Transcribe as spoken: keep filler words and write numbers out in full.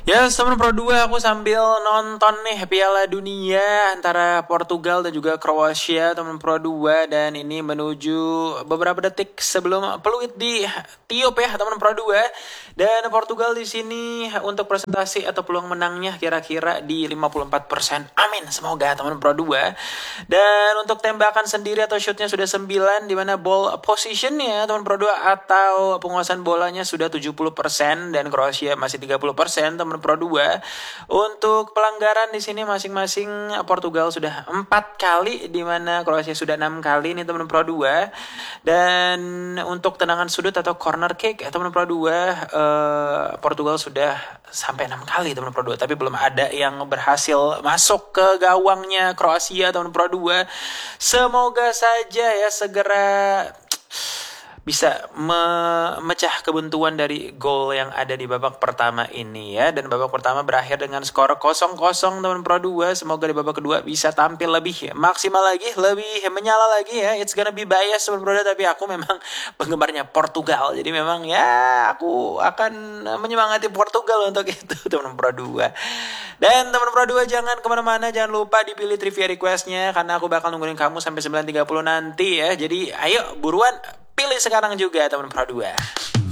Ya, teman Pro dua aku sambil nonton nih Piala Dunia antara Portugal dan juga Kroasia, teman Pro dua, dan ini menuju beberapa detik sebelum peluit di tiup ya, teman Pro dua. Dan Portugal di sini untuk presentasi atau peluang menangnya kira-kira di lima puluh empat persen. Amin, semoga teman Pro dua. Dan untuk tembakan sendiri atau shootnya sudah sembilan, di mana ball positionnya teman Pro dua atau penguasaan bolanya sudah tujuh puluh persen dan Kroasia masih tiga puluh persen, teman Pro dua. Untuk pelanggaran di sini masing-masing Portugal sudah empat kali, di mana Kroasia sudah enam kali nih teman Pro dua. Dan untuk tendangan sudut atau corner kick teman Pro dua, eh, Portugal sudah sampai enam kali teman Pro dua, tapi belum ada yang berhasil masuk ke gawangnya Kroasia teman Pro dua. Semoga saja ya segera bisa memecah kebuntuan dari gol yang ada di babak pertama ini ya. Dan babak pertama berakhir dengan skor kosong kosong teman Pro dua. Semoga di babak kedua bisa tampil lebih maksimal lagi, lebih menyala lagi ya. It's gonna be bias teman Pro dua, tapi aku memang penggemarnya Portugal. Jadi memang ya aku akan menyemangati Portugal untuk itu teman Pro dua. Dan teman Pro dua jangan kemana-mana, jangan lupa dipilih trivia requestnya, karena aku bakal nungguin kamu sampai sembilan tiga puluh nanti ya. Jadi ayo buruan pilih sekarang juga teman Pro dua.